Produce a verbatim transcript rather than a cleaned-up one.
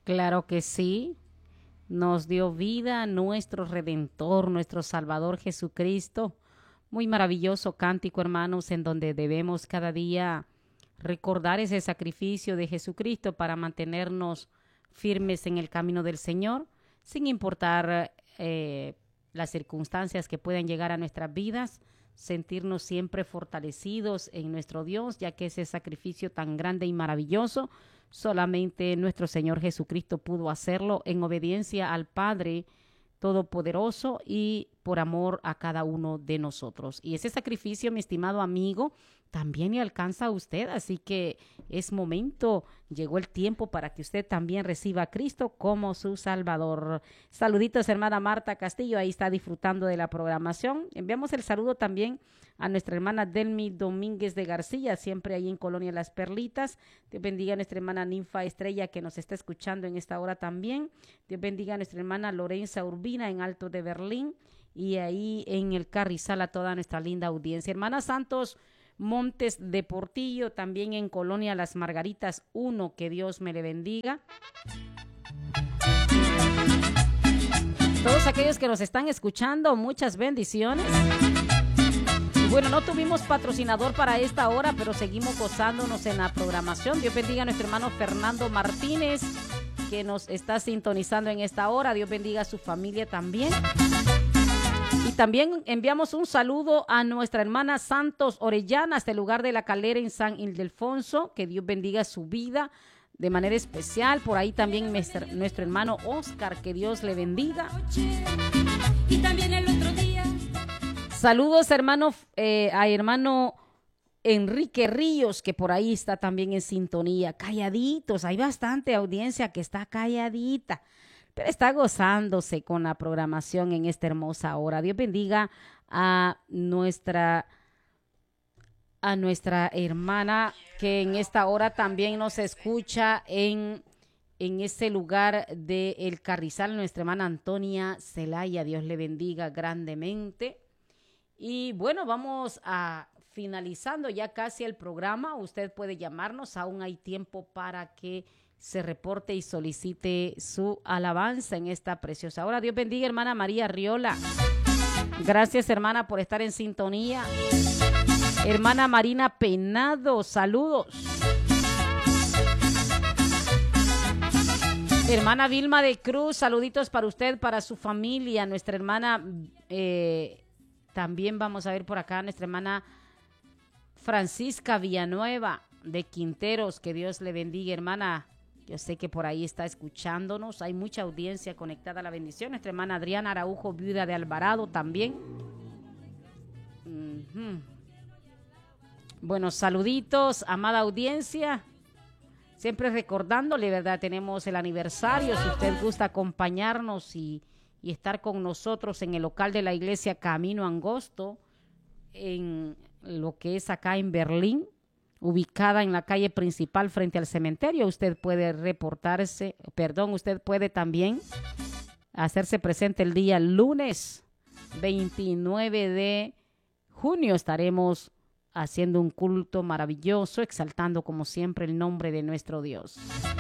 Claro que sí. Nos dio vida nuestro Redentor, nuestro Salvador Jesucristo. Muy maravilloso cántico, hermanos, en donde debemos cada día recordar ese sacrificio de Jesucristo para mantenernos firmes en el camino del Señor, sin importar eh, las circunstancias que puedan llegar a nuestras vidas, sentirnos siempre fortalecidos en nuestro Dios, ya que ese sacrificio tan grande y maravilloso, solamente nuestro Señor Jesucristo pudo hacerlo en obediencia al Padre Todopoderoso y por amor a cada uno de nosotros. Y ese sacrificio, mi estimado amigo, también le alcanza a usted, así que es momento, llegó el tiempo para que usted también reciba a Cristo como su Salvador. Saluditos, hermana Marta Castillo, ahí está disfrutando de la programación. Enviamos el saludo también a nuestra hermana Delmi Domínguez de García, siempre ahí en Colonia Las Perlitas. Dios bendiga a nuestra hermana Ninfa Estrella, que nos está escuchando en esta hora también. Dios bendiga a nuestra hermana Lorenza Urbina en Alto de Berlín y ahí en el Carrizal a toda nuestra linda audiencia. Hermana Santos Montes de Portillo, también en Colonia Las Margaritas uno, que Dios me le bendiga. Todos aquellos que nos están escuchando, muchas bendiciones. Y bueno, no tuvimos patrocinador para esta hora, pero seguimos gozándonos en la programación. Dios bendiga a nuestro hermano Fernando Martínez, que nos está sintonizando en esta hora. Dios bendiga a su familia también. Y también enviamos un saludo a nuestra hermana Santos Orellana, hasta el lugar de La Calera en San Ildefonso. Que Dios bendiga su vida de manera especial. Por ahí también nuestro, nuestro hermano Oscar, que Dios le bendiga. Y también el otro día. Saludos, hermano, eh, a hermano Enrique Ríos, que por ahí está también en sintonía. Calladitos, hay bastante audiencia que está calladita, pero está gozándose con la programación en esta hermosa hora. Dios bendiga a nuestra, a nuestra hermana que en esta hora también nos escucha en, en este lugar de El Carrizal, nuestra hermana Antonia Celaya. Dios le bendiga grandemente. Y bueno, vamos a finalizando ya casi el programa. Usted puede llamarnos, aún hay tiempo para que se reporte y solicite su alabanza en esta preciosa hora. Dios bendiga, hermana María Riola. Gracias, hermana, por estar en sintonía. Hermana Marina Penado, saludos. Hermana Vilma de Cruz, saluditos para usted, para su familia. Nuestra hermana, eh, también vamos a ver por acá, nuestra hermana Francisca Villanueva de Quinteros, que Dios le bendiga, hermana. Yo sé que por ahí está escuchándonos, hay mucha audiencia conectada a la bendición. Nuestra hermana Adriana Araujo, viuda de Alvarado, también. Uh-huh. Bueno, saluditos, amada audiencia. Siempre recordándole, ¿verdad? Tenemos el aniversario. Si usted gusta acompañarnos y, y estar con nosotros en el local de la iglesia Camino Angosto, en lo que es acá en Berlín, ubicada en la calle principal frente al cementerio, usted puede reportarse, perdón, usted puede también hacerse presente el día lunes veintinueve de junio. Estaremos haciendo un culto maravilloso, exaltando como siempre el nombre de nuestro Dios.